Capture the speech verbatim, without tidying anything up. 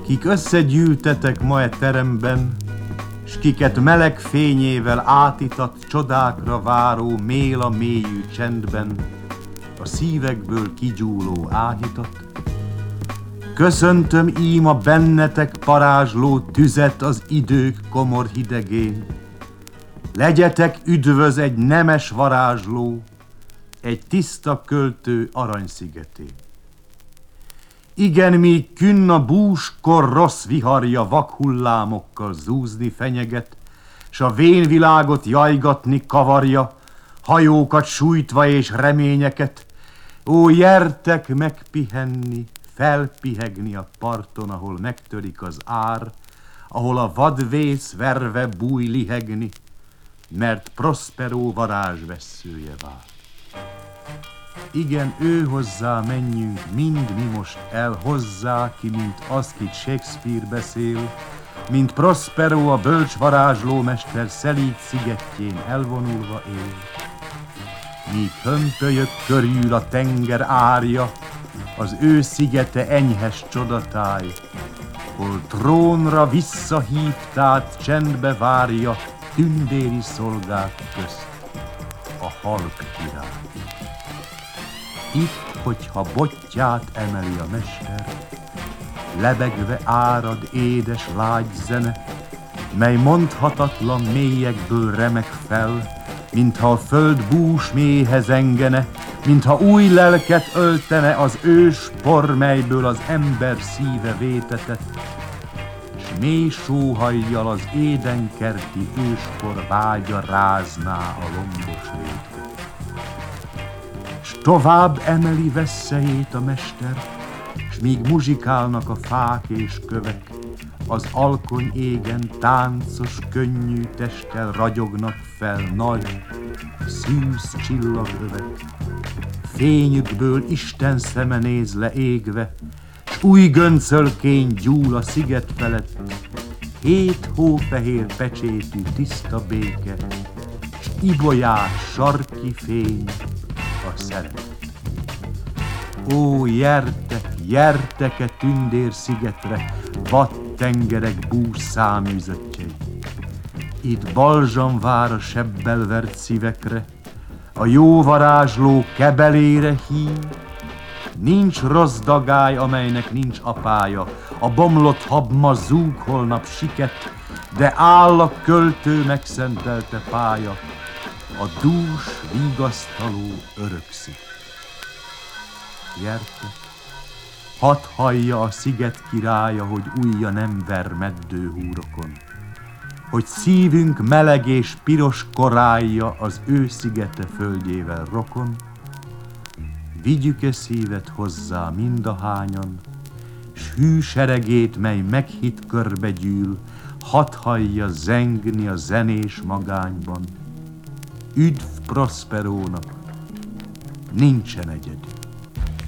Kik összegyűltetek ma e teremben, s kiket meleg fényével átítat csodákra váró mél a mélyű csendben, a szívekből kigyúló áhítat. Köszöntöm ím a bennetek parázsló tüzet az idők komor hidegén. Legyetek üdvöz egy nemes varázsló, egy tiszta költő aranyszigetén. Igen, míg künn a búskor rossz viharja vakhullámokkal zúzni fenyeget, s a vén világot jajgatni kavarja, hajókat sújtva és reményeket, ó, jertek megpihenni, felpihegni a parton, ahol megtörik az ár, ahol a vadvész verve búj lihegni, mert Prospero varázsvesszője vár. Igen, ő hozzá menjünk, mind mi most el hozzá, ki, mint az, kit Shakespeare beszél, mint Prospero a bölcs varázslómester szelíd szigetjén elvonulva él. Míg hömpölyök körül a tenger árja, az ő szigete enyhes csodatáj, hol trónra visszahívtát csendbe várja tündéri szolgák közt a halk király. Itt, hogyha botját emeli a mester, lebegve árad édes lágy zene, mely mondhatatlan mélyekből remek fel, mintha a föld bús mélyhez engene, mintha új lelket öltene az ős por, melyből az ember szíve vétetett, s mély sóhajjal az édenkerti őskor vágya rázná a lombos rétet. S tovább emeli vesszejét a mester, s míg muzsikálnak a fák és kövek, az alkony égen táncos, könnyű testtel ragyognak fel nagy, szűz csillagövek. Fényükből Isten szeme néz le égve, s új göncölkény gyúl a sziget felett, hét hófehér pecsétű tiszta béke, s ibolyás sarki fény a szeretet. Ó, jertek, jertek-e tündér szigetre, vad tengerek bús száműzöttjei. Itt balzsam vár a sebbel vert szívekre, a jó varázsló kebelére hív. Nincs rossz dagály, amelynek nincs apája, a bomlott habma zúg holnap siket, de áll a költő megszentelte pálya, a dús, vigasztaló örökszik. Jertek, hadd hallja a sziget királya, hogy ujja nem ver meddő húrokon, hogy szívünk meleg és piros korálja az ő szigete földjével rokon. Vigyük-e szívet hozzá mindahányan, s hű seregét, mely meghitt körbe gyűl, hadd hallja zengni a zenés magányban. Üdv Prosperónak, nincsen egyedül.